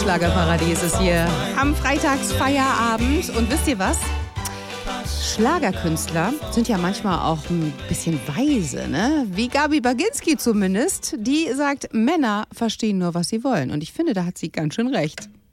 Schlagerparadies ist hier am Freitagsfeierabend. Und wisst ihr was? Schlagerkünstler sind ja manchmal auch ein bisschen weise, ne? Wie Gabi Baginski zumindest. Die sagt, Männer verstehen nur, was sie wollen. Und ich finde, da hat sie ganz schön recht.